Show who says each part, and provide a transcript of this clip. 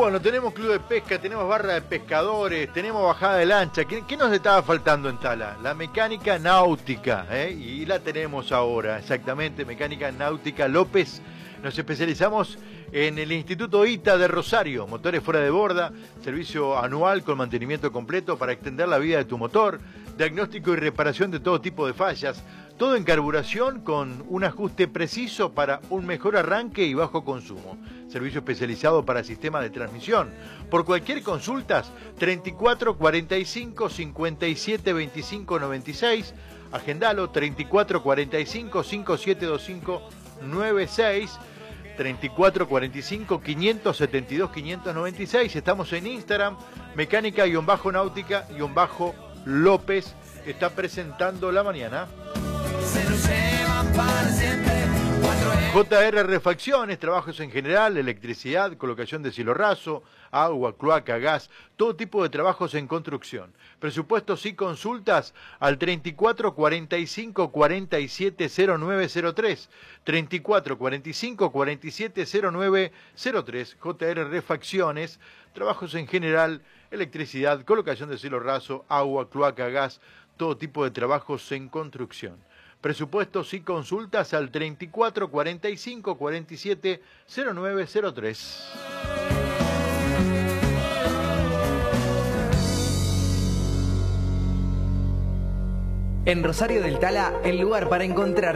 Speaker 1: Bueno, tenemos club de pesca, tenemos barra de pescadores, tenemos bajada de lancha. ¿Qué nos estaba faltando en Tala? La mecánica náutica, y la tenemos ahora, exactamente, mecánica náutica López. Nos especializamos en el Instituto ITA de Rosario, motores fuera de borda, servicio anual con mantenimiento completo para extender la vida de tu motor, diagnóstico y reparación de todo tipo de fallas, todo en carburación con un ajuste preciso para un mejor arranque y bajo consumo. Servicio especializado para sistema de transmisión. Por cualquier consulta, 34 45 57 25 96. Agendalo, 34 45 5725 96. 34 45 572 596. Estamos en Instagram, mecánica-náutica-López. Está presentando la mañana.
Speaker 2: Se nos llevan para siempre.
Speaker 1: JR Refacciones, trabajos en general, electricidad, colocación de cielo raso, agua, cloaca, gas, todo tipo de trabajos en construcción. Presupuestos y consultas al 34 45 47 0903. 34 45 47 0903. JR Refacciones, trabajos en general, electricidad, colocación de cielo raso, agua, cloaca, gas, todo tipo de trabajos en construcción. Presupuestos y consultas al 34 45 47 0903.
Speaker 2: En Rosario del Tala, el lugar para encontrar